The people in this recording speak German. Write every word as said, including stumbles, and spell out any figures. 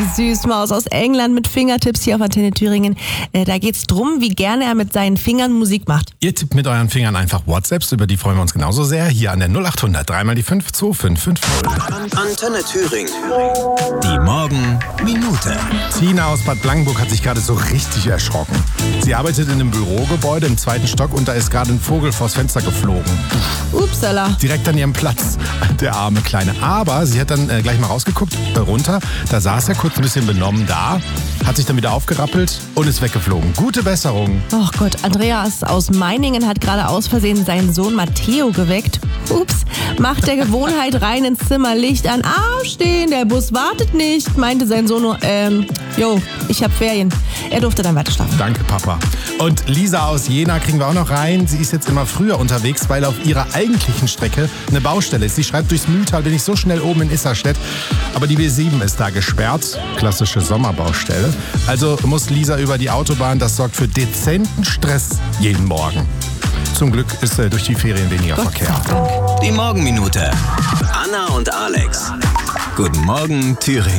Süßmaus aus England mit Fingertipps hier auf Antenne Thüringen. Äh, da geht's drum, wie gerne er mit seinen Fingern Musik macht. Ihr tippt mit euren Fingern einfach WhatsApps, über die freuen wir uns genauso sehr. Hier an der null acht hundert, dreimal die fünf, zwei fünf fünf null. Antenne Thüringen. Die Morgenminute. Tina aus Bad Blankenburg hat sich gerade so richtig erschrocken. Sie arbeitet in einem Bürogebäude im zweiten Stock und da ist gerade ein Vogel vors Fenster geflogen. Upsala. Direkt an ihrem Platz, der arme Kleine. Aber sie hat dann äh, gleich mal rausgeguckt, äh, runter. Da saß er kurz ein bisschen benommen da, hat sich dann wieder aufgerappelt und ist weggeflogen. Gute Besserung. Oh Gott, Andreas aus Meiningen hat gerade aus Versehen seinen Sohn Matteo geweckt. Ups, macht der Gewohnheit rein ins Zimmer, Licht an. Aufstehen, der Bus wartet nicht, meinte sein Sohn nur, ähm, jo, ich hab Ferien. Er durfte dann weiter schlafen. Danke, Papa. Und Lisa aus Jena kriegen wir auch noch rein. Sie ist jetzt immer früher unterwegs, weil auf ihrer eigentlichen Strecke eine Baustelle ist. Sie schreibt, durchs Mühltal bin ich so schnell oben in Isserstedt. Aber die B sieben ist da gesperrt. Klassische Sommerbaustelle. Also muss Lisa über die Autobahn. Das sorgt für dezenten Stress jeden Morgen. Zum Glück ist äh, durch die Ferien weniger Gott Verkehr. sei Dank. Die Morgenminute. Anna und Alex. Guten Morgen, Thüringen.